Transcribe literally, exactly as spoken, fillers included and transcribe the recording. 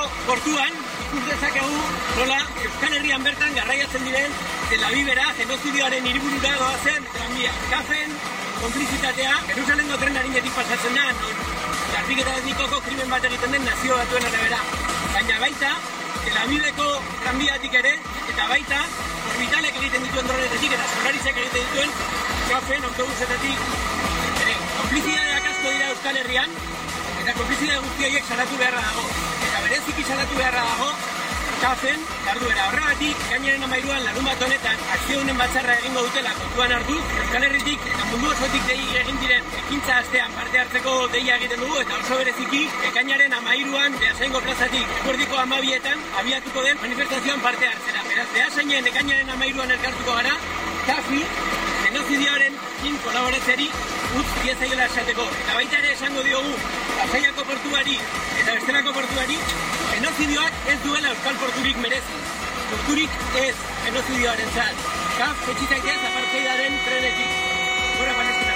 portuan ikus dezakegu nola Euskal Herrian bertan garraiatzen diren Tel Avivera genozidioaren hiriburura doazen tranbia. Kafen konplizitatea Jerusalengo tren arinetik pasatzen da, non Gartik eta etnikoko krimen bat egiten den nazio batuen arabera. Baina baita Tel Aviveko tranbiatik ere, eta baita orbitalek egiten dituen dronetetik eta Solarisek egiten dituen kafen autobusetatik ere. Konplizidadeak asko dira Euskal Herrian, eta konplizidade guzti horiek salatu beharra dago. Eta bereziki salatu beharra dago kafen jarduera. Horregatik, ekainaren hamairuan larun bat honetan akziodunen batzarra egingo dutela kontuan hartu, Euskal Herritik eta mundu osotik dei egin diren ekintza astean parte hartzeko deia egiten dugu, eta oso bereziki ekainaren hamairuan Beasaingo plazatik eguerdiko hamabietan abiatuko den manifestazioan parte hartzera. Beraz, Beasainen ekainaren hamairuan elkartuko gara, kafi genozidioaren in kolaboratzeari utz diezaiola esateko. Eta baita ere esango diogu Pasaiako portuari eta bestelako portuari genozidioak ez duela euskal porturik merezi. Porturik ez genozidioaren zat. Kaf, etxitaik ez apartheidaren trenetik. Gora Palestina.